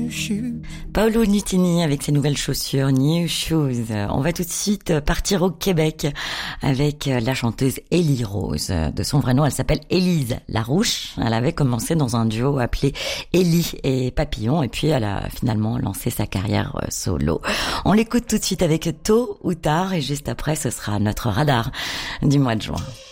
new shoes. Paolo Nutini avec ses nouvelles chaussures New Shoes. On va tout de suite partir au Québec avec la chanteuse Élie Rose. De son vrai nom, elle s'appelle Élise Larouche. Elle avait commencé dans un duo appelé Élie et Papillon et puis elle a finalement lancé sa carrière solo. On l'écoute tout de suite avec Tôt ou Tard et juste après ce sera notre radar du mois de juin.